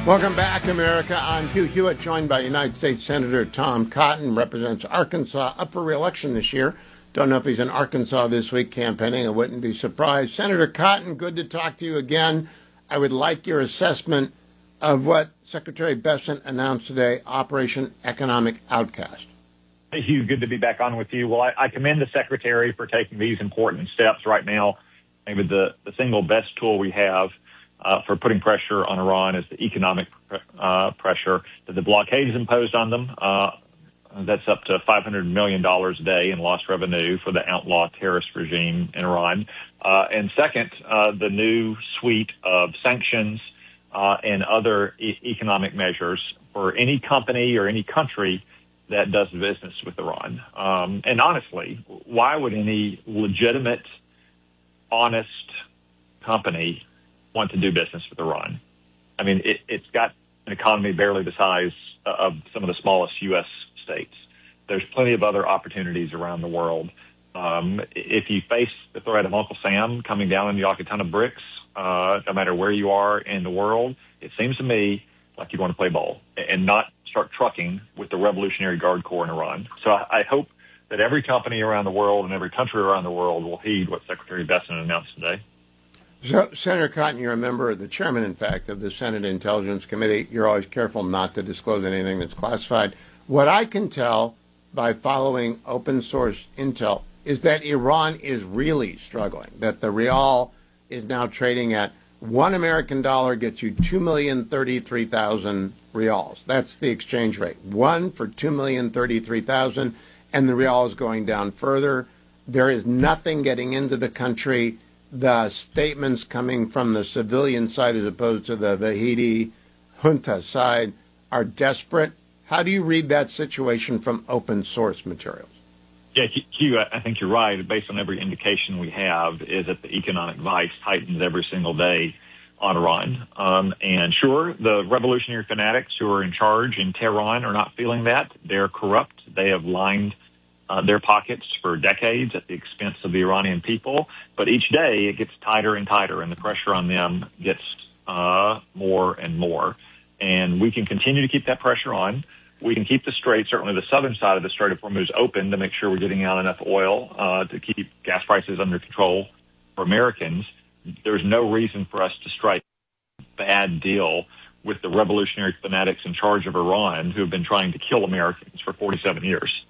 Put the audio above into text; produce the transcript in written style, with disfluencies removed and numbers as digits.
Welcome back, America. I'm Hugh Hewitt, joined by United States Senator Tom Cotton, represents Arkansas, up for re-election this year. Don't know if he's in Arkansas this week campaigning. I wouldn't be surprised. Senator Cotton, good to talk to you again. I would like your assessment of what Secretary Bessent announced today, Operation Economic Outcast. Hey, Hugh, good to be back on with you. Well, I commend the Secretary for taking these important steps right now. Maybe the single best tool we have for putting pressure on Iran is the economic pressure that the blockade has imposed on them. That's up to $500 million a day in lost revenue for the outlaw terrorist regime in Iran. And second, the new suite of sanctions and other economic measures for any company or any country that does business with Iran. And honestly, why would any legitimate, honest company want to do business with Iran? I mean, it's got an economy barely the size of some of the smallest U.S. states. There's plenty of other opportunities around the world. If you face the threat of Uncle Sam coming down on you like a ton of bricks, no matter where you are in the world, it seems to me like you want to play ball and not start trucking with the Revolutionary Guard Corps in Iran. So I hope that every company around the world and every country around the world will heed what Secretary Bessent announced today. So, Senator Cotton, you're a member, the chairman, in fact, of the Senate Intelligence Committee. You're always careful not to disclose anything that's classified. What I can tell by following open source intel is that Iran is really struggling, that the rial is now trading at $1 American gets you 2,033,000 rials. That's the exchange rate. One for 2,033,000, and the rial is going down further. There is nothing getting into the country. The statements coming from the civilian side as opposed to the Vahidi junta side are desperate. How do you read that situation from open source materials? Yeah, Hugh, I think you're right. Based on every indication we have is that the economic vice tightens every single day on Iran. And sure, the revolutionary fanatics who are in charge in Tehran are not feeling that. They're corrupt. They have lined their pockets for decades at the expense of the Iranian people. But each day it gets tighter and tighter, and the pressure on them gets more and more. And we can continue to keep that pressure on. We can keep the strait, certainly the southern side of the Strait of Hormuz, open to make sure we're getting out enough oil to keep gas prices under control for Americans. There's no reason for us to strike a bad deal with the revolutionary fanatics in charge of Iran who have been trying to kill Americans for 47 years.